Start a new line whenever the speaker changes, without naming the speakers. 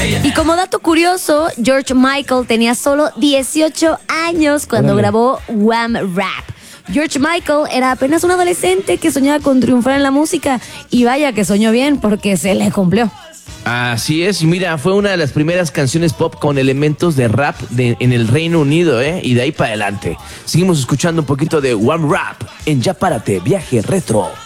Y como dato curioso, George Michael tenía solo 18 años cuando grabó Wham Rap. George Michael era apenas un adolescente que soñaba con triunfar en la música, y vaya que soñó bien porque se le cumplió.
Así es, y mira, fue una de las primeras canciones pop con elementos de rap en el Reino Unido, y de ahí para adelante. Seguimos escuchando un poquito de Wham Rap en Ya Párate, Viaje Retro.